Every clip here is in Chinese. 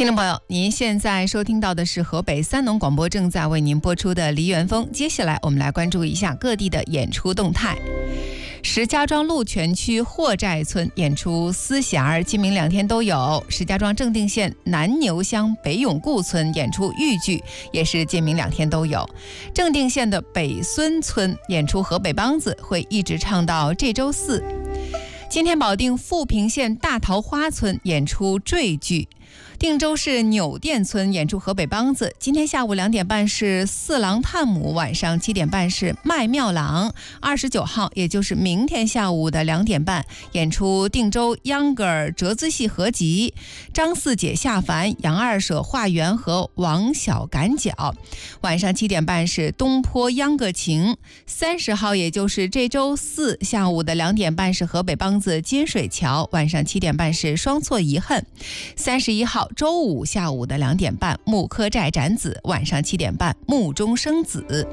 听众朋友，您现在收听到的是河北三农广播正在为您播出的梨园风。接下来我们来关注一下各地的演出动态。石家庄鹿泉区霍寨村演出丝弦，今明2天都有。石家庄正定县南牛乡北永固村演出豫剧，也是今明2天都有。正定县的北孙村演出河北梆子，会一直唱到这周4。今天保定富平县大桃花村演出坠剧。定州市纽店村演出河北梆子，今天下午2点半是四郎探母，晚上7点半是卖庙郎。29号，也就是明天下午的2点半，演出定州秧歌儿折子戏合集，张四姐下凡、杨二舍化缘和王小赶脚。晚上7点半是东坡秧歌情。30号，也就是这周4下午的2点半是河北梆子金水桥，晚上7点半是双错遗恨。31号周5下午的2点半木柯寨展子，晚上7点半墓中生子。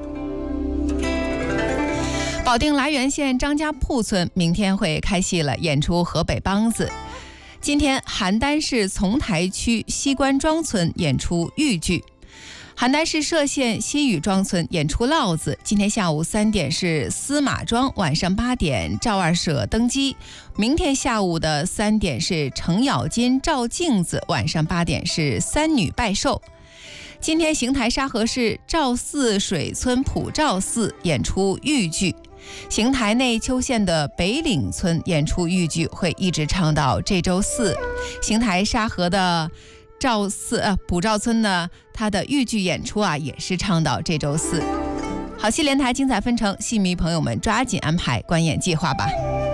保定涞源县张家铺村明天会开戏了，演出河北梆子。今天邯郸市丛台区西关庄村演出豫剧。邯郸市歙县西屿庄村演出烙子，今天下午3点是司马庄，晚上8点赵二舍登基。明天下午的3点是程咬金照镜子，晚上8点是三女拜寿。今天邢台沙河市赵泗水村普照寺演出豫剧。邢台内丘县的北岭村演出豫剧，会一直唱到这周4。邢台沙河的普照村呢，它的豫剧演出也是唱到这周4。好戏连台，精彩纷呈，戏迷朋友们抓紧安排观演计划吧。